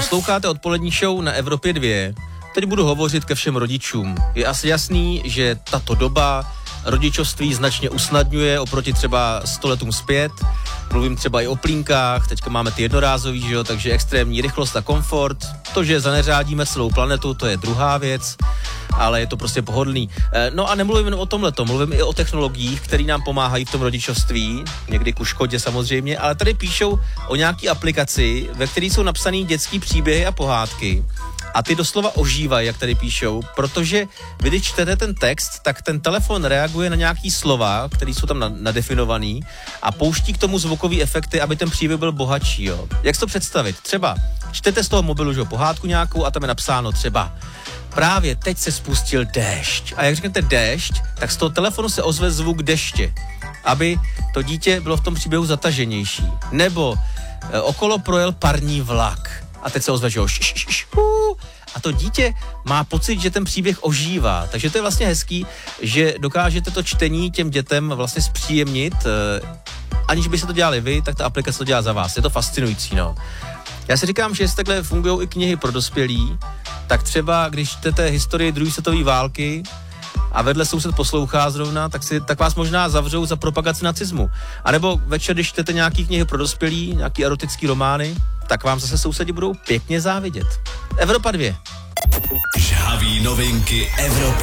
Posloucháte odpolední show na Evropě 2. Teď budu hovořit ke všem rodičům. Je asi jasný, že tato doba rodičovství značně usnadňuje oproti třeba 100 letům zpět. Mluvím třeba i o plínkách, teďka máme ty jednorázový, že jo, takže extrémní rychlost a komfort. To, že zaneřádíme celou planetu, to je druhá věc, ale je to prostě pohodlný. No a nemluvím jen o tomhletom, mluvím i o technologiích, které nám pomáhají v tom rodičovství, někdy ku škodě samozřejmě, ale tady píšou o nějaký aplikaci, ve které jsou napsaný dětský příběhy a pohádky. A ty doslova ožívají, jak tady píšou, protože vy, když čtete ten text, tak ten telefon reaguje na nějaký slova, které jsou tam nadefinovaný a pouští k tomu zvukový efekty, aby ten příběh byl bohatší, jo. Jak si to představit? Třeba čtete z toho mobilu, že pohádku nějakou a tam je napsáno třeba právě teď se spustil déšť. A jak řeknete déšť, tak z toho telefonu se ozve zvuk deště, aby to dítě bylo v tom příběhu zataženější. Nebo okolo projel parní vlak. A teď se ozve, že jo, a to dítě má pocit, že ten příběh ožívá. Takže to je vlastně hezký, že dokážete to čtení těm dětem vlastně zpříjemnit, aniž by se to dělali vy, tak ta aplikace to dělá za vás. Je to fascinující, no. Já si říkám, že jestli takhle fungují i knihy pro dospělí, tak třeba, když čtete historii druhé světové války a vedle soused poslouchá zrovna, tak vás možná zavřou za propagaci nacismu. A nebo večer, když čtete nějaký knihy pro dospělí, nějaký erotický romány, tak vám zase sousedi budou pěkně závidět. Evropa 2. Žhaví novinky Evropy.